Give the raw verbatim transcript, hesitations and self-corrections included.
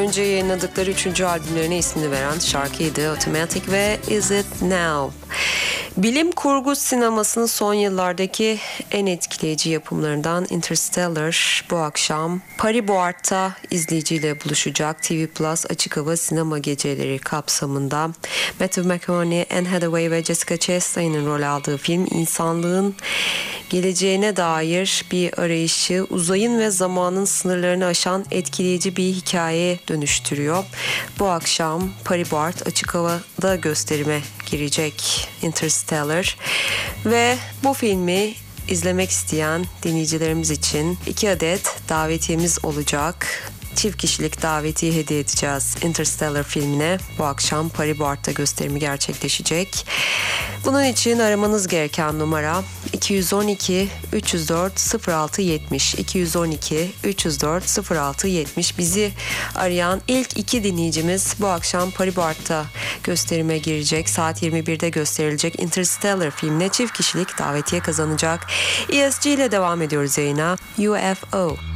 Önce yayınladıkları üçüncü albümlerine ismini veren şarkıydı Automatic ve Is It Now. Bilim kurgu sinemasının son yıllardaki en etkileyici yapımlarından Interstellar bu akşam Paris Boart'ta izleyiciyle buluşacak. T V Plus Açık Hava Sinema Geceleri kapsamında Matthew McConaughey, Anne Hathaway ve Jessica Chastain'in rol aldığı film insanlığın geleceğine dair bir arayışı uzayın ve zamanın sınırlarını aşan etkileyici bir hikayeye dönüştürüyor. Bu akşam Paris Boart Açık Hava'da gösterime girecek Interstellar ve bu filmi izlemek isteyen dinleyicilerimiz için iki adet davetiyemiz olacak. Çift kişilik davetiye hediye edeceğiz Interstellar filmine. Bu akşam Paris Boart'ta gösterimi gerçekleşecek. Bunun için aramanız gereken numara iki yüz on iki üç yüz dört sıfır altı yetmiş iki yüz on iki üç yüz dört sıfır altı yetmiş. Bizi arayan ilk iki dinleyicimiz bu akşam Paris Boart'ta gösterime girecek. Saat yirmi birde gösterilecek Interstellar filmine çift kişilik davetiye kazanacak. E S G ile devam ediyoruz yayına. U F O